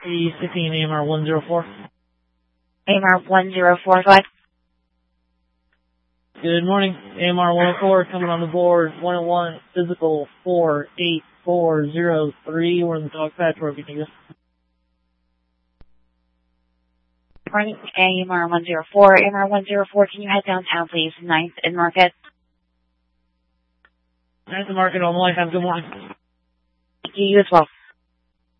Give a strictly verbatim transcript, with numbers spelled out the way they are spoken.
The sixteen A M R one zero four. A M R one zero four five. Good morning. A M R one oh four coming on the board. one oh one physical four eight four zero three. We're in the dog patch. Where we can go. Morning. A M R one zero four. A M R one zero four. Can you head downtown, please? ninth and Market. ninth and Market on the line. Have a good morning. Thank you. You as well.